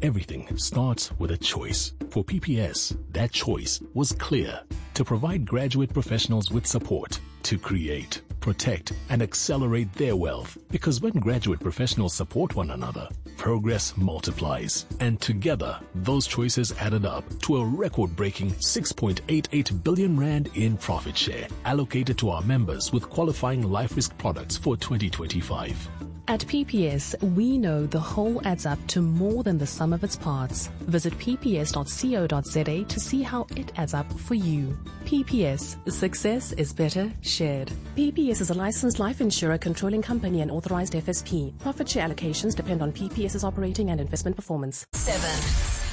Everything starts with a choice. For PPS, that choice was clear: to provide graduate professionals with support to create, protect, and accelerate their wealth. Because when graduate professionals support one another, progress multiplies. And together, those choices added up to a record-breaking 6.88 billion rand in profit share allocated to our members with qualifying life risk products for 2025. At PPS, we know the whole adds up to more than the sum of its parts. Visit pps.co.za to see how it adds up for you. PPS, success is better shared. PPS is a licensed life insurer, controlling company and authorized FSP. Profit share allocations depend on PPS's operating and investment performance. 7.